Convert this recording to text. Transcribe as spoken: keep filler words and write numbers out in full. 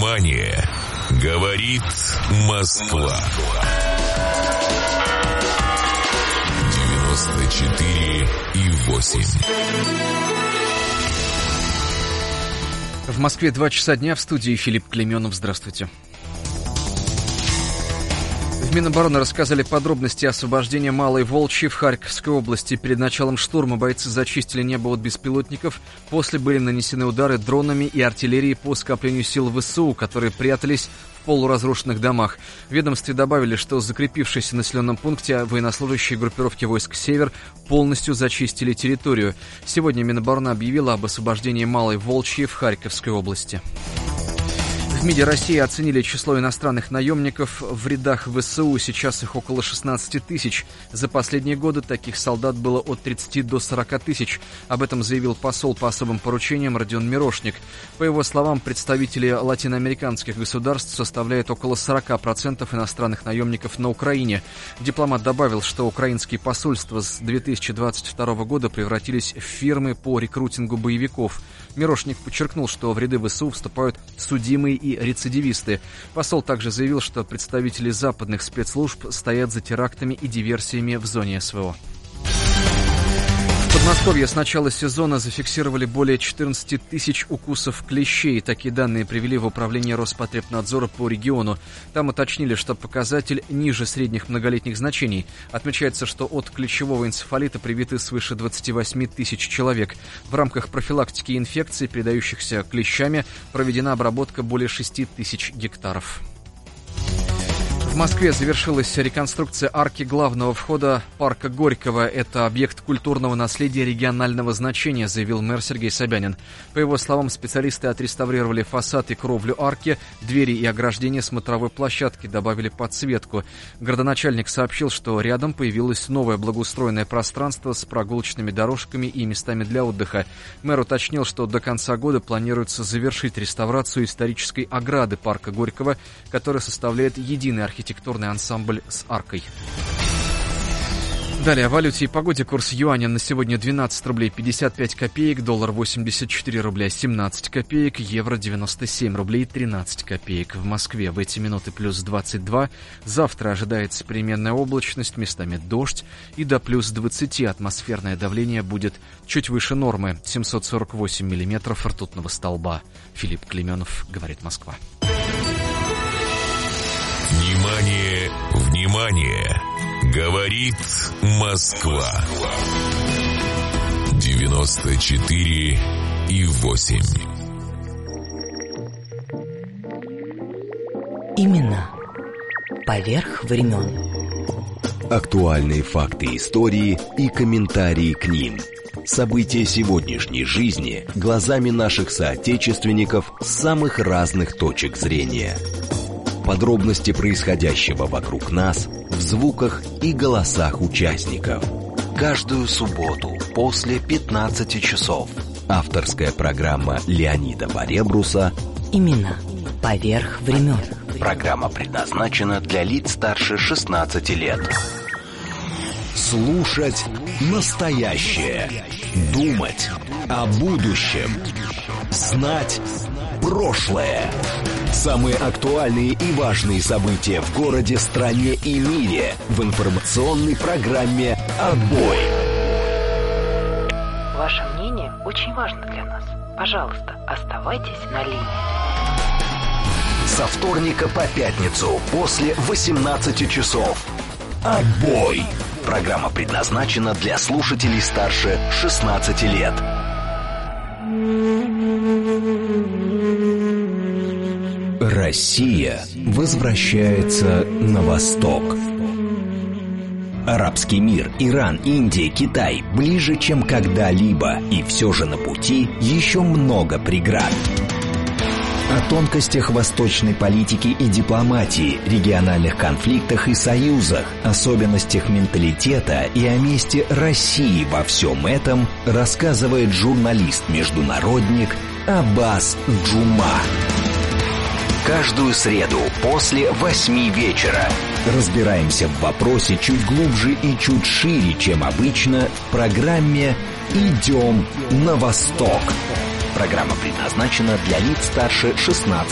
Внимание! Говорит Москва. девяносто четыре и восемь. В Москве два часа дня, в студии Филипп Клейменов. Здравствуйте. В Минобороны рассказали подробности освобождения Малой Волчьей в Харьковской области. Перед началом штурма бойцы зачистили небо от беспилотников. После были нанесены удары дронами и артиллерией по скоплению сил ВСУ, которые прятались в полуразрушенных домах. В ведомстве добавили, что в закрепившемся населенном пункте военнослужащие группировки войск «Север» полностью зачистили территорию. Сегодня Минобороны объявила об освобождении Малой Волчьей в Харьковской области. В МИДе России оценили число иностранных наемников в рядах ВСУ. Сейчас их около шестнадцать тысяч. За последние годы таких солдат было от тридцати до сорока тысяч. Об этом заявил посол по особым поручениям Родион Мирошник. По его словам, представители латиноамериканских государств составляют около сорока процентов иностранных наемников на Украине. Дипломат добавил, что украинские посольства с две тысячи двадцать второго года превратились в фирмы по рекрутингу боевиков. Мирошник подчеркнул, что в ряды ВСУ вступают судимые и рецидивисты. Посол также заявил, что представители западных спецслужб стоят за терактами и диверсиями в зоне СВО. В Подмосковье с начала сезона зафиксировали более четырнадцати тысяч укусов клещей. Такие данные привели в управление Роспотребнадзора по региону. Там уточнили, что показатель ниже средних многолетних значений. Отмечается, что от клещевого энцефалита привиты свыше двадцати восьми тысяч человек. В рамках профилактики инфекций, передающихся клещами, проведена обработка более шести тысяч гектаров. В Москве завершилась реконструкция арки главного входа парка Горького. Это объект культурного наследия регионального значения, заявил мэр Сергей Собянин. По его словам, специалисты отреставрировали фасад и кровлю арки, двери и ограждения смотровой площадки, добавили подсветку. Градоначальник сообщил, что рядом появилось новое благоустроенное пространство с прогулочными дорожками и местами для отдыха. Мэр уточнил, что до конца года планируется завершить реставрацию исторической ограды парка Горького, которая составляет единый архитектурный архитектурный ансамбль с аркой. Далее о валюте и погоде. Курс юаня на сегодня двенадцать рублей пятьдесят пять копеек, доллар восемьдесят четыре рубля семнадцать копеек, евро девяносто семь рублей тринадцать копеек. В Москве в эти минуты плюс двадцать два. Завтра ожидается переменная облачность, местами дождь, и до плюс двадцати атмосферное давление будет чуть выше нормы, семьсот сорок восемь миллиметров ртутного столба. Филипп Клейменов, говорит Москва. Внимание, внимание! Говорит Москва. девяносто четыре и восемь. Имена поверх времен. Актуальные факты истории и комментарии к ним. События сегодняшней жизни глазами наших соотечественников с самых разных точек зрения. Подробности происходящего вокруг нас в звуках и голосах участников. Каждую субботу после пятнадцати часов. Авторская программа Леонида Баребруса «Имена поверх времен». Программа предназначена для лиц старше шестнадцати лет. Слушать настоящее. Думать о будущем. Знать прошлое. Самые актуальные и важные события в городе, стране и мире в информационной программе «Отбой». Ваше мнение очень важно для нас. Пожалуйста, оставайтесь на линии. Со вторника по пятницу после восемнадцати часов. «Отбой». Программа предназначена для слушателей старше шестнадцати лет. Россия возвращается на восток. Арабский мир, Иран, Индия, Китай ближе, чем когда-либо, и все же на пути еще много преград. О тонкостях восточной политики и дипломатии, региональных конфликтах и союзах, особенностях менталитета и о месте России во всем этом рассказывает журналист-международник Аббас Джума. Каждую среду после восьми вечера разбираемся в вопросе чуть глубже и чуть шире, чем обычно, в программе «Идем на восток». Программа предназначена для лиц старше шестнадцати